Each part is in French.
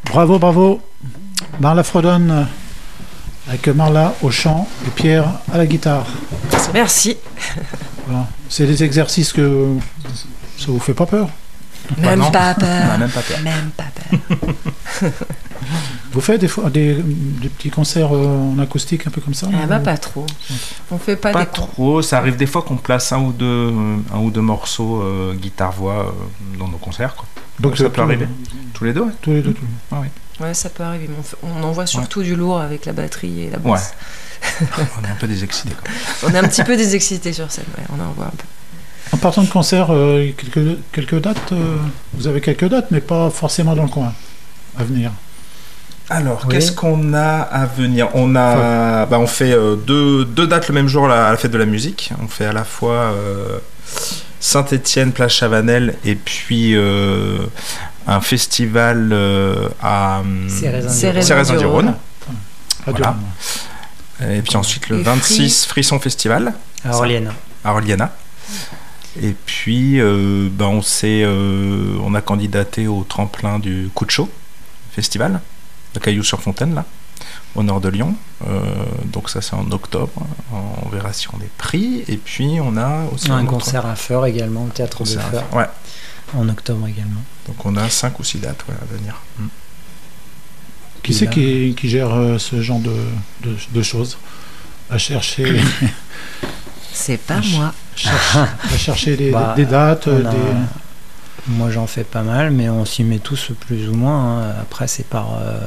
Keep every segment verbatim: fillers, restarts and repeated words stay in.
Bravo, bravo. Marla Frodon avec Marla au chant et Pierre à la guitare. Merci. Voilà. C'est des exercices que ça vous fait pas peur? Même ah pas peur. Non, même pas peur. Même pas peur. Vous faites des fois des, des petits concerts en acoustique un peu comme ça? Ah bah pas trop. On fait pas, pas des trop. Ça arrive des fois qu'on place un ou deux, un ou deux morceaux euh, guitare-voix euh, dans nos concerts, quoi. Donc, Donc ça peut arriver. Tous les deux, ouais. Tous les deux. Tous les deux. Ah, oui. Ouais, ça peut arriver. Mais on, fait, on envoie surtout ouais. du lourd avec la batterie et la basse. Ouais. On est un peu désexcités. On est un petit peu désexcités sur scène. Ouais, on envoie un peu. En partant de concert, euh, quelques, quelques dates. Euh, vous avez quelques dates, mais pas forcément dans le coin à venir. Alors, oui. Qu'est-ce qu'on a à venir? On a, bah, on fait euh, deux, deux dates le même jour à la fête de la musique. On fait à la fois euh, Saint-Étienne, Place Chavanel, et puis euh, un festival euh, à Cérezin-du-Rhône. Voilà. Et puis ensuite le et vingt-six, Fri- Frisson Festival à Orliana. À Orliana. Et puis, euh, bah, on, s'est, euh, on a candidaté au tremplin du Coup de Chaud Festival, à Cailloux-sur-Fontaine, là, au nord de Lyon. Euh, donc ça, c'est en octobre. On verra si on est pris. Et puis, on a aussi un, un concert autre... à Feur également, au Théâtre de Feur. Ouais. En octobre également. Donc on a cinq ou six dates ouais, à venir. Mm. Qui c'est qui, qui gère euh, ce genre de, de, de choses? À chercher... C'est pas à moi. Chercher, à chercher des, bah, des dates. A... Des... Moi j'en fais pas mal, mais on s'y met tous plus ou moins. Hein. Après c'est par... Euh...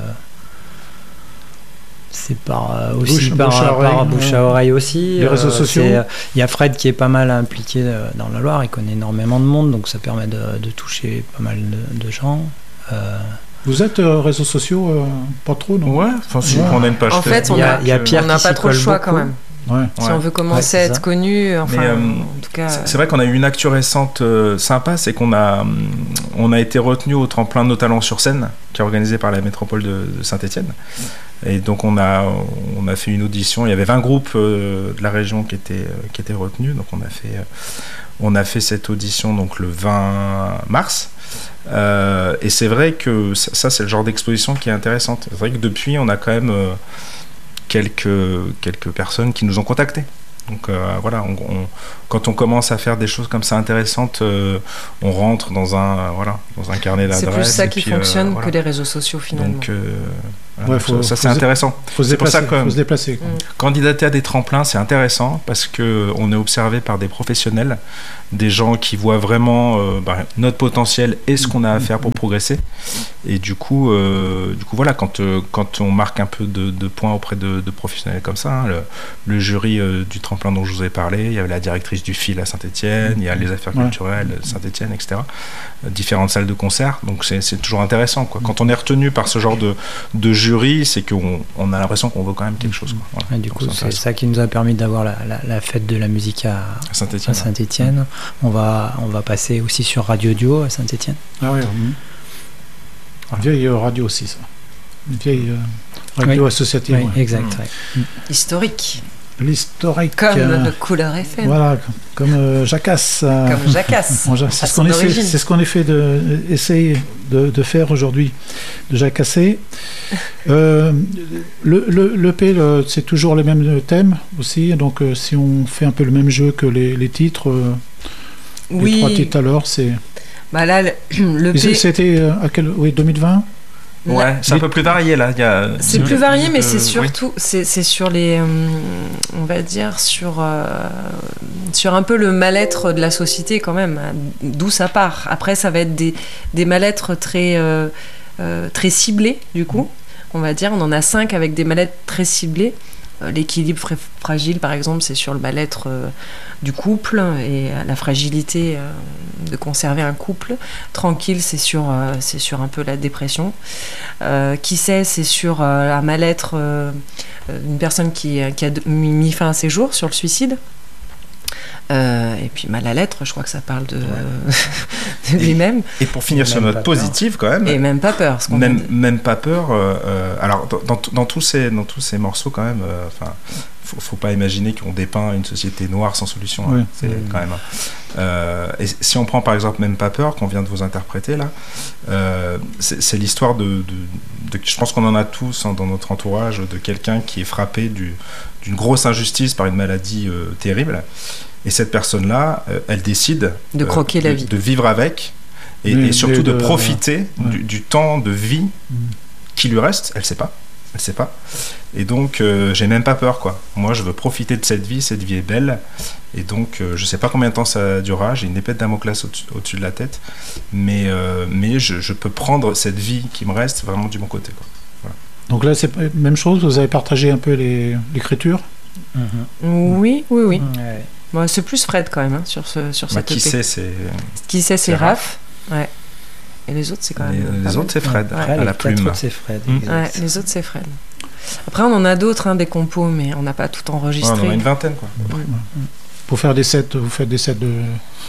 C'est par euh, aussi bouche, par, bouche à oreille, par bouche à oreille aussi. Les euh, réseaux sociaux. Il y a Fred qui est pas mal impliqué dans la Loire, il connaît énormément de monde, donc ça permet de, de toucher pas mal de, de gens. Euh... Vous êtes euh, réseaux sociaux euh, pas trop, non? Ouais, enfin si ouais. On a une page. En fait, on a, y a Pierre on n'a pas trop le choix beaucoup. Quand même. Ouais. Si ouais. on veut commencer ouais, à être ça. Connu, enfin, Mais, euh, en tout cas. C'est, c'est vrai qu'on a eu une actu récente euh, sympa, c'est qu'on a, on a été retenu au tremplin Nos Talents sur scène, qui est organisé par la métropole de, de Saint-Étienne. Et donc on a, on a fait une audition. Il y avait vingt groupes euh, de la région qui étaient, euh, qui étaient retenus. Donc on a fait, euh, on a fait cette audition donc le vingt mars. Euh, et c'est vrai que ça, ça, c'est le genre d'exposition qui est intéressante. C'est vrai que depuis, on a quand même euh, quelques, quelques personnes qui nous ont contactés. Donc euh, voilà, on, on, quand on commence à faire des choses comme ça intéressantes, euh, on rentre dans un, euh, voilà, dans un carnet d'adresses. C'est plus ça qui puis, fonctionne euh, voilà. que les réseaux sociaux finalement. Donc, euh, ouais, donc faut, ça, ça faut c'est intéressant. Faut se c'est pour déplacer, ça que faut se déplacer quoi. Candidater à des tremplins, c'est intéressant parce qu'on est observé par des professionnels, des gens qui voient vraiment euh, bah, notre potentiel et ce qu'on a à faire pour progresser. Et du coup, euh, du coup voilà, quand, euh, quand on marque un peu de, de points auprès de, de professionnels comme ça, hein, le, le jury euh, du tremplin dont je vous ai parlé, il y avait la directrice du F I L à Saint-Étienne, il y a les affaires culturelles ouais. Saint-Étienne, et cetera. Euh, différentes salles de concert, donc c'est, c'est toujours intéressant, quoi. Quand on est retenu par ce genre de, de jury, c'est qu'on on a l'impression qu'on veut quand même quelque chose, quoi. Voilà. Et du coup, c'est, c'est ça qui nous a permis d'avoir la, la, la fête de la musique à, à Saint-Étienne. À Saint-Étienne. Ouais. On va, on va passer aussi sur Radio Duo à Saint-Étienne. Ah oui, mmh. Une vieille radio aussi, ça. Une vieille euh, radio oui. associative. Oui, ouais. exact. Mmh. Ouais. Historique. L'historique. Comme euh, le Couleur F M. Voilà, comme, comme euh, Jacasse. Euh, comme Jacasse. Bon, c'est, ce qu'on essaie, c'est ce qu'on essaie de, essaye de, de faire aujourd'hui, de jacasser. euh, le, le, le P, le, c'est toujours les mêmes thèmes aussi, donc euh, si on fait un peu le même jeu que les, les titres, euh, oui. les trois titres alors, c'est... Bah là, le, le P... C'était euh, à quel... Oui, deux mille vingt. Ouais, c'est un peu plus varié là. Il y a, c'est plus varié, mais c'est surtout, oui. c'est, c'est sur les, euh, on va dire sur, euh, sur un peu le mal-être de la société quand même, d'où ça part. Après, ça va être des, des mal-être très, euh, euh, très ciblés du coup. On va dire, on en a cinq avec des mal-être très ciblés. L'équilibre fra- fragile, par exemple, c'est sur le mal-être euh, du couple et la fragilité euh, de conserver un couple. Tranquille, c'est sur, euh, c'est sur un peu la dépression. Euh, qui sait, c'est sur euh, un mal-être euh, d'une personne qui, qui a mis fin à ses jours, sur le suicide. Euh, et puis mal à l'être, je crois que ça parle de, ouais. de lui-même. Et pour finir sur notre positive quand même. Et même pas peur. Ce qu'on même, même pas peur. Euh, alors dans, dans, dans, tous ces, dans tous ces morceaux quand même, enfin, euh, faut, faut pas imaginer qu'on dépeint une société noire sans solution. Oui. Hein, c'est mmh. quand même. Euh, et si on prend par exemple même pas peur qu'on vient de vous interpréter là, euh, c'est, c'est l'histoire de, de de, je pense qu'on en a tous hein, dans notre entourage, de quelqu'un qui est frappé du, d'une grosse injustice par une maladie euh, terrible. Et cette personne-là, euh, elle décide de croquer euh, la de, vie, de vivre avec, et, et surtout de, de profiter ouais. du, du temps de vie mmh. qui lui reste. Elle sait pas, elle sait pas. Et donc, euh, j'ai même pas peur, quoi. Moi, je veux profiter de cette vie. Cette vie est belle. Et donc, euh, je sais pas combien de temps ça durera. J'ai une épée de Damoclès au-dessus, au-dessus de la tête, mais euh, mais je, je peux prendre cette vie qui me reste vraiment du bon côté, quoi. Voilà. Donc là, c'est la même chose. Vous avez partagé un peu les, l'écriture. Mmh. Oui, oui, oui. Mmh. Ouais. Bon, c'est plus Fred quand même hein, sur ce sur cette bah, qui E P. Sait, c'est qui sait, c'est, c'est Raph. Ouais. Et les autres, c'est quand même. Les, les autres, c'est Fred. Ouais. À la plume. Autres, c'est Fred. Mmh. Ouais, les autres, c'est Fred. Après, on en a d'autres, hein, des compos, mais on n'a pas tout enregistré. Ouais, on en a une vingtaine, quoi. Mmh. Mmh. Pour faire des sets, vous faites des sets de.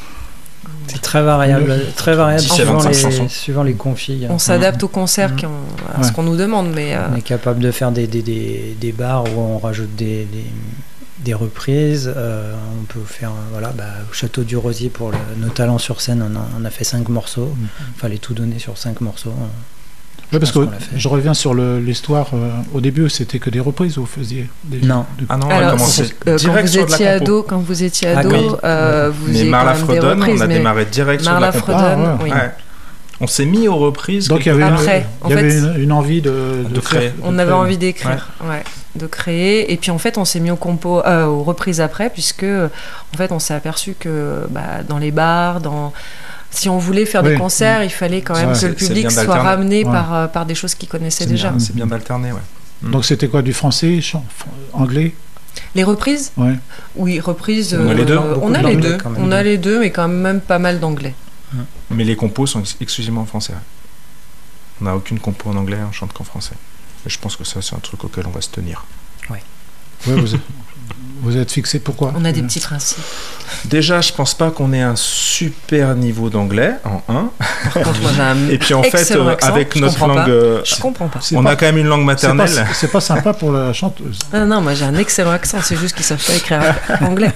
C'est très variable, Le... très variable suivant les, chansons. suivant les config. On s'adapte aux concerts, mmh. à ouais. ce qu'on nous demande, mais. Euh... On est capable de faire des des des, des bars où on rajoute des, des... des reprises, euh, on peut faire voilà, bah, au Château du Rosier pour le, nos talents sur scène, on a, on a fait cinq morceaux, il mmh. fallait tout donner sur cinq morceaux. Oui, parce que je reviens sur le, l'histoire. Euh, au début, c'était que des reprises vous faisiez des, Non. De... Ah non, on Alors, a commencé euh, direct quand vous étiez ado, quand vous étiez ado, ah, oui. euh, vous mais Marla Fredon, on a démarré direct sur la Fredon, ah, ouais. oui. ouais. On s'est mis aux reprises. Donc il y avait, après, une, il y avait une, une envie de, de, de créer. Faire, on de avait créer. envie d'écrire, ouais. Ouais, de créer. Et puis en fait, on s'est mis aux compos, euh, aux reprises après, puisque en fait, on s'est aperçu que bah, dans les bars, dans si on voulait faire oui. des concerts, mmh. il fallait quand même ouais. que le public soit ramené ouais. par, euh, par des choses qu'il connaissait c'est déjà. Bien, c'est bien d'alterner, ouais. Mmh. Donc c'était quoi, du français, chant, anglais? Les reprises ouais. Oui, reprises. On a les deux. Euh, on a les deux. On a les deux, mais quand même pas mal d'anglais. Mmh. Mais les compos sont ex- exclusivement en français. On n'a aucune compo en anglais, on chante qu'en français. Et je pense que ça, c'est un truc auquel on va se tenir. Oui. Ouais, vous, êtes, vous êtes fixé pourquoi? On a des petits principes. Déjà, je pense pas qu'on ait un super niveau d'anglais en un. Par contre, moi, j'ai un et puis en fait, accent, avec je notre langue, euh, je comprends pas. On pas, a quand même une langue maternelle. C'est pas, c'est pas sympa pour la chanteuse. Non, non, moi j'ai un excellent accent. C'est juste qu'ils savent pas écrire anglais.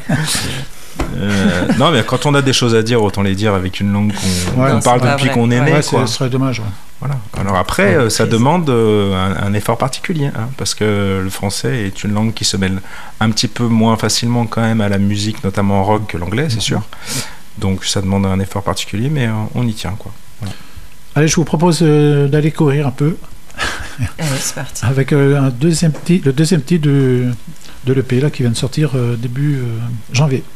Euh, non, mais quand on a des choses à dire, autant les dire avec une langue qu'on, ouais, qu'on parle depuis qu'on est né. Ouais, quoi. Ce serait dommage. Ouais. Voilà. Alors après, ouais, ça demande euh, un, un effort particulier, hein, parce que le français est une langue qui se mêle un petit peu moins facilement quand même à la musique, notamment en rock, que l'anglais, c'est sûr. Donc ça demande un effort particulier, mais on y tient, quoi. Voilà. Allez, je vous propose euh, d'aller courir un peu. Allez, c'est parti. Avec euh, un deuxième petit, le deuxième titre de, de l'E P là, qui vient de sortir euh, début euh, janvier.